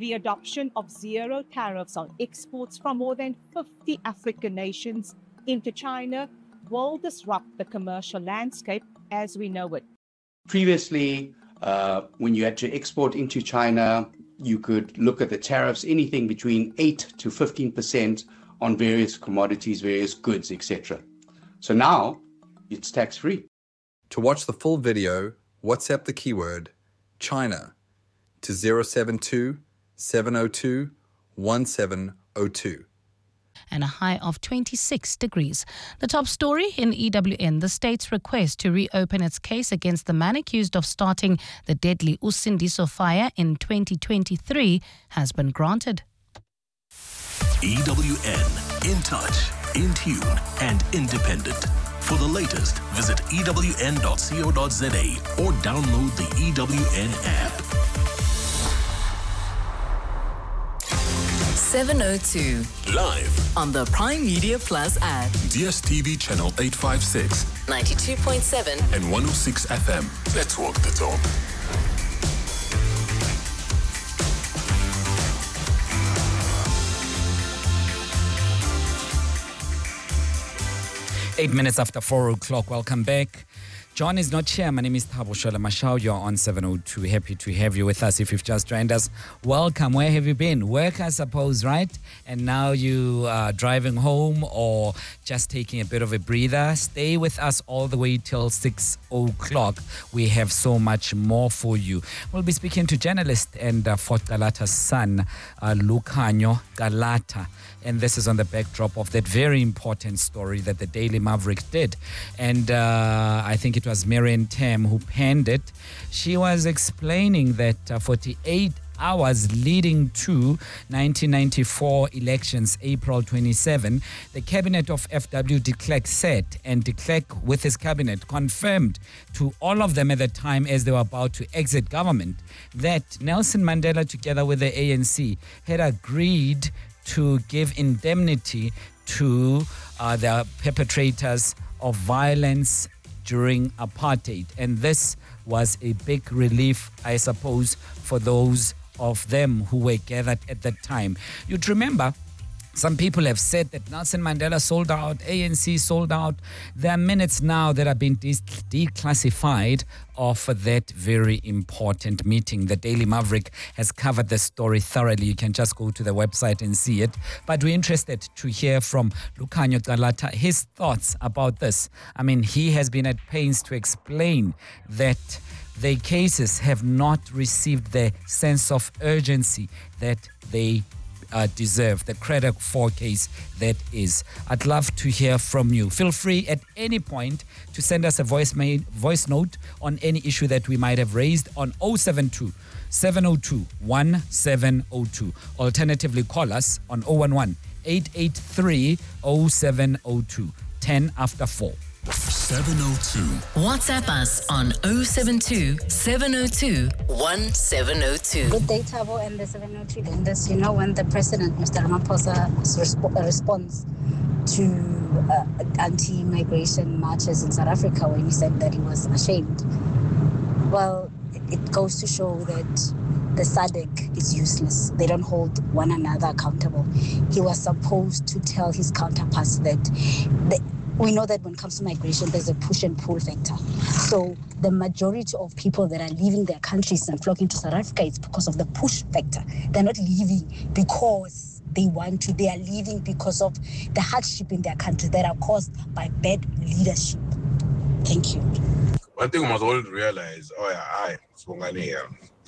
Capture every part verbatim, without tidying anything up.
The adoption of zero tariffs on exports from more than fifty African nations into China will disrupt the commercial landscape as we know it. Previously, uh, when you had to export into China, you could look at the tariffs, anything between eight to fifteen percent on various commodities, various goods, et cetera. So now it's tax-free. To watch the full video, WhatsApp the keyword China to zero seven two, seven zero two, one seven zero two. And a high of twenty-six degrees. The top story in E W N, the state's request to reopen its case against the man accused of starting the deadly Usindiso fire in twenty twenty-three has been granted. E W N, in touch, in tune and independent. For the latest, visit E W N dot co dot za or download the E W N app. seven oh two. Live on the Prime Media Plus app. D S T V channel eight fifty-six. ninety-two point seven. And one oh six F M. Let's walk the talk. Eight minutes after four o'clock. Welcome back. John is not here. My name is Thabo Shola Mashao. You're on seven oh two. Happy to have you with us. If you've just joined us, welcome. Where have you been? Work, I suppose, right? And now you are driving home or just taking a bit of a breather. Stay with us all the way till six o'clock. We have so much more for you. We'll be speaking to journalist and uh, Fort Galata's son, uh, Lukhanyo Galata. And this is on the backdrop of that very important story that the Daily Maverick did. And uh, I think it was Marian Tam who penned it. She was explaining that uh, forty-eight hours leading to nineteen ninety-four elections, April twenty-seventh, the cabinet of F W de Klerk said, and de Klerk with his cabinet confirmed to all of them at the time as they were about to exit government that Nelson Mandela together with the A N C had agreed to give indemnity to uh, the perpetrators of violence during apartheid. And this was a big relief, I suppose, for those of them who were gathered at that time. You'd remember, some people have said that Nelson Mandela sold out, A N C sold out. There are minutes now that have been de- declassified of that very important meeting. The Daily Maverick has covered the story thoroughly. You can just go to the website and see it. But we're interested to hear from Lukhanyo Galata, his thoughts about this. I mean, he has been at pains to explain that their cases have not received the sense of urgency that they Uh, deserve, the Credit four case that is. I'd love to hear from you. Feel free at any point to send us a voice, ma- voice note on any issue that we might have raised on oh seven two, seven oh two, one seven oh two. Alternatively, call us on oh one one, eight eight three, oh seven oh two, ten after four. seven oh two. WhatsApp us on oh seven two, seven oh two, one seven oh two. Good day, Thabo and the seven oh two Lindas. You know, when the president, Mister Ramaphosa, resp- responds to uh, anti-migration marches in South Africa when he said that he was ashamed, well, it, it goes to show that the S A D C is useless. They don't hold one another accountable. He was supposed to tell his counterparts that the we know that when it comes to migration, there's a push and pull factor. So the majority of people that are leaving their countries and flocking to South Africa is because of the push factor. They're not leaving because they want to. They are leaving because of the hardship in their country that are caused by bad leadership. Thank you. One thing we must all realize, oh yeah, I, Spongani here.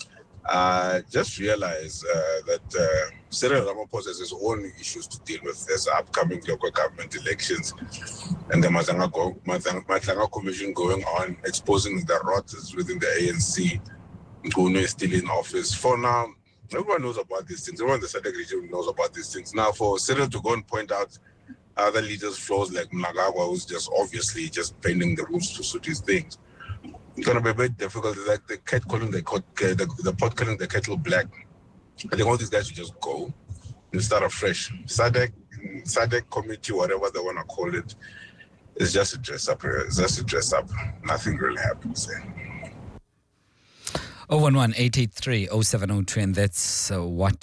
Uh, just realize uh, that uh, Cyril Ramaphosa has his own issues to deal with. There's upcoming local government elections and the Mazanga, Go- Mazanga, Mazanga Commission going on, exposing the rotters within the A N C. Ngunu is still in office. For now, everyone knows about these things. Everyone in the S A D C region knows about these things. Now, for Cyril to go and point out other leaders' flaws like Mnangagwa, who's just obviously just bending the rules to suit his things, it's going to be a bit difficult. It's like the cat calling the, the, the pot calling the kettle black. I think all these guys should just go and start afresh. S A D C, S A D C committee, whatever they want to call it, is just a dress up. It's just a dress up. Nothing really happens there. oh one one, eight eight three, oh seven oh two, and that's uh, what